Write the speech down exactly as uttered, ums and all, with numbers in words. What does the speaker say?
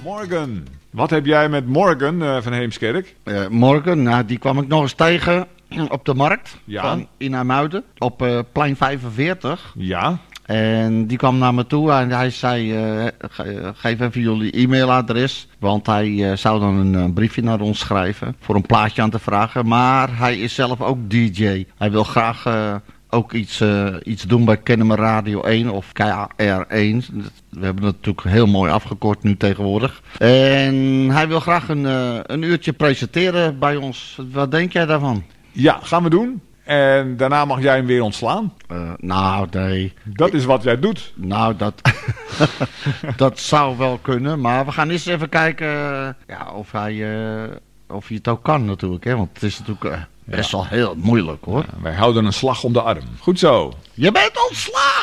Morgan. Wat heb jij met Morgan uh, van Heemskerk? Uh, Morgan, nou, die kwam ik nog eens tegen op de markt Ja. van in IJmuiden. Op uh, plein vijfenveertig. Ja. En die kwam naar me toe en hij zei, uh, ge- geef even jullie e-mailadres. Want hij uh, zou dan een uh, briefje naar ons schrijven voor een plaatje aan te vragen. Maar hij is zelf ook D J. Hij wil graag uh, ook iets, uh, iets doen bij Kennemer Radio één of K R één. We hebben het natuurlijk heel mooi afgekort nu tegenwoordig. En hij wil graag een, uh, een uurtje presenteren bij ons. Wat denk jij daarvan? Ja, gaan we doen. En daarna mag jij hem weer ontslaan. Uh, nou, nee. Dat is wat jij doet. Nou, dat, dat zou wel kunnen. Maar we gaan eerst even kijken uh, ja, of, hij, uh, of hij het ook kan natuurlijk. Hè? Want het is natuurlijk uh, best Ja. wel heel moeilijk hoor. Ja, wij houden een slag om de arm. Goed zo. Je bent ontslagen!